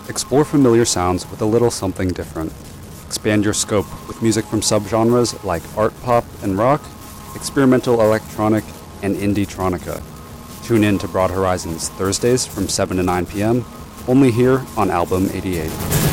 Explore familiar sounds with a little something different. Expand your scope with music from subgenres like art pop and rock, experimental electronic, and indie-tronica. Tune in to Broad Horizons Thursdays from 7 to 9 p.m., only here on Album 88.